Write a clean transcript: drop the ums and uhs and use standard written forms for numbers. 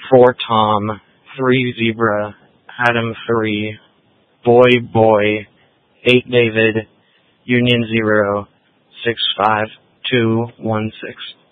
4 Tom, 3 Zebra, Adam 3, Boy, 8 David, Union 0, 65216.